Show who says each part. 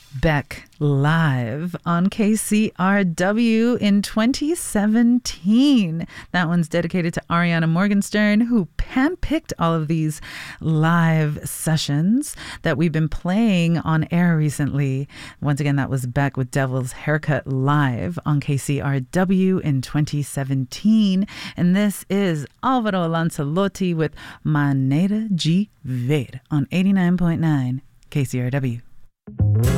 Speaker 1: Beck live on KCRW in 2017. That one's dedicated to Ariana Morgenstern, who handpicked all of these live sessions that we've been playing on air recently. Once again, that was Beck with Devil's Haircut live on KCRW in 2017. And this is Alvaro Lancelotti with Manera de Ver on 89.9 KCRW.